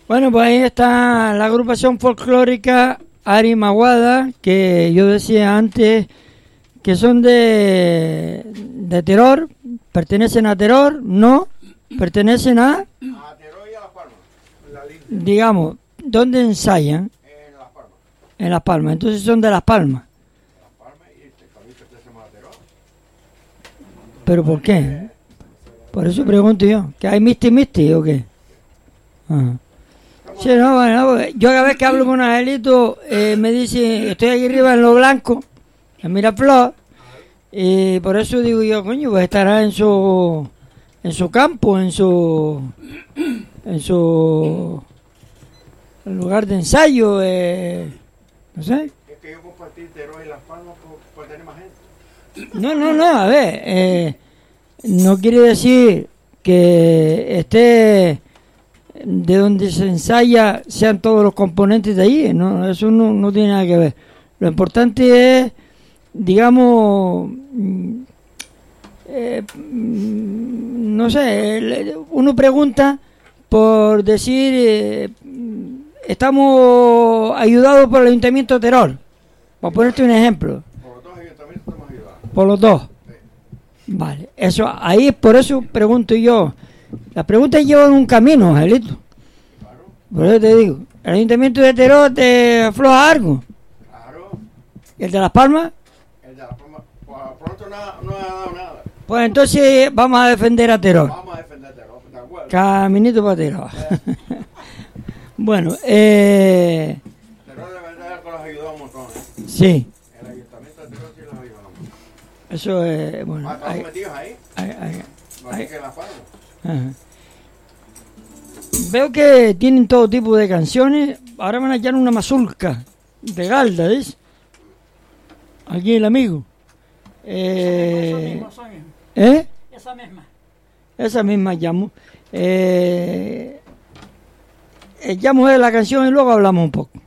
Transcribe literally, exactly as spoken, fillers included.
Bueno, pues ahí está la agrupación folclórica Ari Maguada, que yo decía antes que son de, de Teror, pertenecen a Teror, no, pertenecen a... A Teror y a Las Palmas, la línea. Digamos, ¿dónde ensayan? En Las Palmas. En Las Palmas, entonces son de Las Palmas. Las Palmas y este cabello que se llama Teror. ¿Pero por qué? Por eso pregunto yo, ¿que hay misti misti o qué? Ajá. Sí, no, bueno, yo cada vez que hablo con Angelito eh, me dice, estoy aquí arriba en lo blanco, en Miraflor, y por eso digo yo, coño, pues estará en su en su campo, en su en su lugar de ensayo, eh, no sé. Es que yo compartí Teror y Las Palmas por, por tener más gente. No, no, no, a ver, eh, no quiere decir que esté de donde se ensaya sean todos los componentes de allí, no, eso no, no tiene nada que ver. Lo importante es, digamos, eh, no sé, uno pregunta por decir, eh, estamos ayudados por el Ayuntamiento de Teror, por ponerte un ejemplo. Por los dos ayuntamientos estamos ayudados. Por los dos. Sí. Vale, eso, ahí por eso pregunto yo. Las preguntas llevan un camino, Angelito. Claro, Por eso te digo, ¿el Ayuntamiento de Teror te afloja algo? claro. ¿Y el de Las Palmas? El de Las Palmas, por pronto nada, no ha dado nada. Pues entonces vamos a defender a Teror. Vamos a defender Teror, ¿de acuerdo? Caminito para Teror. Bueno, eh, Teror de verdad que los ayudó un montón, ¿eh? sí, El ayuntamiento de Teror sí los ayudó. eso es, bueno, Ah, estamos hay, metidos ahí, hay, hay, no hay- hay que Las Palmas. ajá. Veo que tienen todo tipo de canciones. Ahora van a hallar una mazurca de Galda, ¿ves? Aquí el amigo. Eh, ¿Eh? Esa misma. Esa misma llamo. Eh, eh, llamo de la canción y luego hablamos un poco.